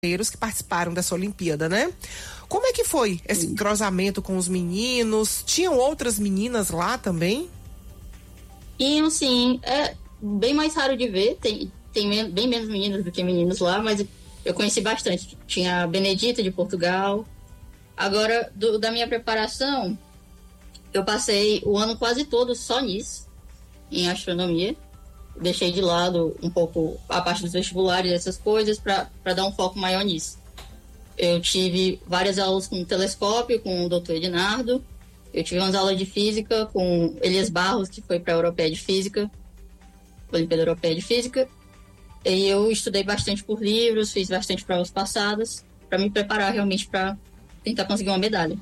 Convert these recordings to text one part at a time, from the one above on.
que participaram dessa Olimpíada, né? Como é que foi esse entrosamento com os meninos? Tinham outras meninas lá também? Tinham, sim. É bem mais raro de ver. Tem bem menos meninas do que meninos lá, mas eu conheci bastante. Tinha a Benedita de Portugal. Agora, da minha preparação, eu passei o ano quase todo só nisso, em astronomia. Deixei de lado um pouco a parte dos vestibulares, essas coisas, para dar um foco maior nisso. Eu tive várias aulas com telescópio, com o Dr. Ednardo. Eu tive umas aulas de física com Elias Barros, que foi para a Europeia de Física, Olimpíada Europeia de Física. E eu estudei bastante por livros, fiz bastante provas passadas, para me preparar realmente para tentar conseguir uma medalha.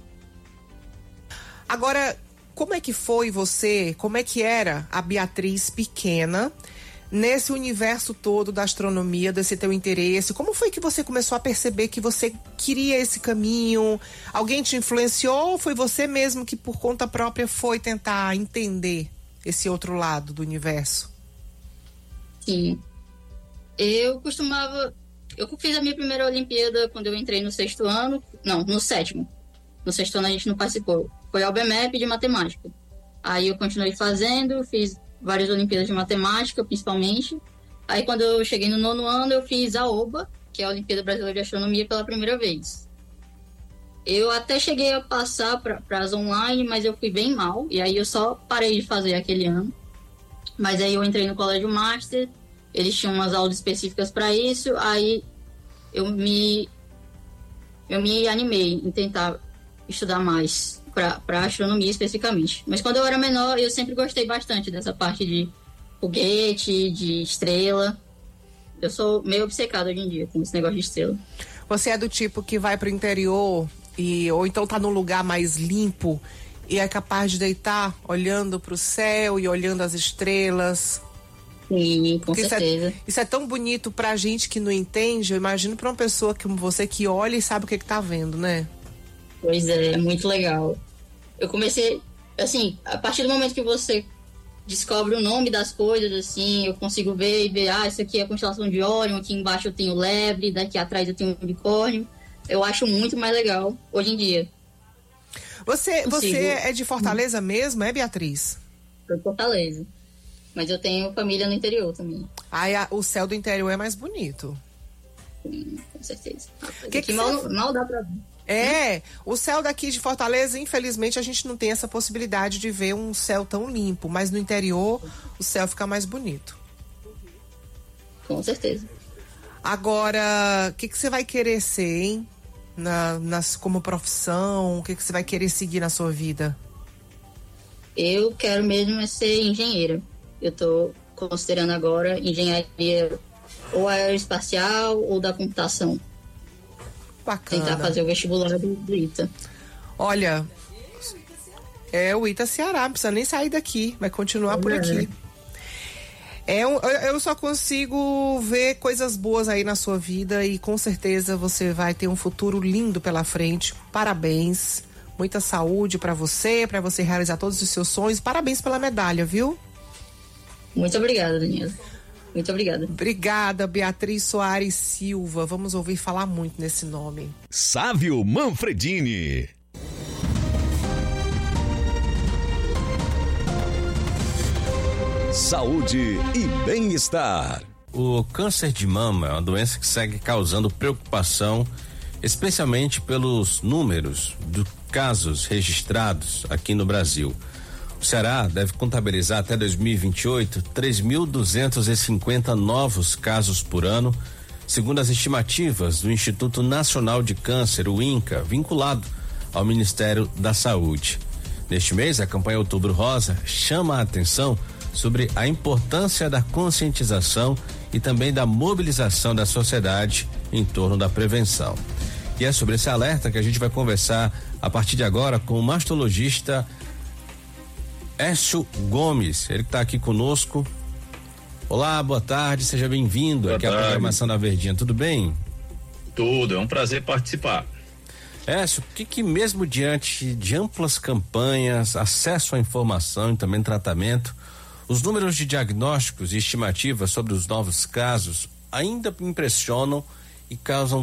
Agora, como é que foi como é que era a Beatriz pequena nesse universo todo da astronomia, desse teu interesse? Como foi que você começou a perceber que você queria esse caminho? Alguém te influenciou ou foi você mesmo que por conta própria foi tentar entender esse outro lado do universo? Sim. Eu fiz a minha primeira Olimpíada quando eu entrei no sexto ano. Não, no sétimo. No sexto ano a gente não participou. Foi a OBMEP de matemática. Aí eu continuei fazendo, fiz várias Olimpíadas de matemática, principalmente. Aí quando eu cheguei no nono ano, eu fiz a OBA, que é a Olimpíada Brasileira de Astronomia, pela primeira vez. Eu até cheguei a passar para as online, mas eu fui bem mal. E aí eu só parei de fazer aquele ano. Mas aí eu entrei no Colégio Master, eles tinham umas aulas específicas para isso. Aí eu me animei em tentar estudar mais para astronomia especificamente. Mas quando eu era menor, eu sempre gostei bastante dessa parte de foguete, de estrela. Eu sou meio obcecado hoje em dia com esse negócio de estrela. Você é do tipo que vai pro interior ou então tá num lugar mais limpo e é capaz de deitar olhando pro céu e olhando as estrelas? Sim, com certeza. Isso é tão bonito pra gente que não entende. Eu imagino pra uma pessoa como você que olha e sabe o que tá vendo, né? Pois é muito legal. Eu comecei, assim, a partir do momento que você descobre o nome das coisas, assim, eu consigo ver, isso aqui é a constelação de Órion, aqui embaixo eu tenho Lebre, daqui atrás eu tenho um unicórnio. Eu acho muito mais legal hoje em dia. Você é de Fortaleza mesmo, é, Beatriz? Sou de Fortaleza. Mas eu tenho família no interior também. O céu do interior é mais bonito. Sim, com certeza. Que mal dá pra ver. O céu daqui de Fortaleza, infelizmente, a gente não tem essa possibilidade de ver um céu tão limpo, mas no interior o céu fica mais bonito. Com certeza. Agora, o que você vai querer ser, hein? Como profissão, o que você vai querer seguir na sua vida? Eu quero mesmo ser engenheira. Eu tô considerando agora engenharia ou aeroespacial ou da computação. Bacana. Tentar fazer o vestibular do ITA. Olha, o ITA Ceará, não precisa nem sair daqui, vai continuar por aqui. Eu só consigo ver coisas boas aí na sua vida e com certeza você vai ter um futuro lindo pela frente. Parabéns, muita saúde pra você realizar todos os seus sonhos. Parabéns pela medalha, viu? Muito obrigada, Daniela. Muito obrigada. Obrigada, Beatriz Soares Silva. Vamos ouvir falar muito nesse nome. Sávio Manfredini. Saúde e bem-estar. O câncer de mama é uma doença que segue causando preocupação, especialmente pelos números de casos registrados aqui no Brasil. O Ceará deve contabilizar até 2028 3.250 novos casos por ano, segundo as estimativas do Instituto Nacional de Câncer, o INCA, vinculado ao Ministério da Saúde. Neste mês, a campanha Outubro Rosa chama a atenção sobre a importância da conscientização e também da mobilização da sociedade em torno da prevenção. E é sobre esse alerta que a gente vai conversar a partir de agora com o mastologista Écio Gomes, ele que está aqui conosco. Olá, boa tarde, seja bem-vindo aqui à programação da Verdinha, tudo bem? Tudo, é um prazer participar. Écio, o que mesmo diante de amplas campanhas, acesso à informação e também tratamento, os números de diagnósticos e estimativas sobre os novos casos ainda impressionam e causam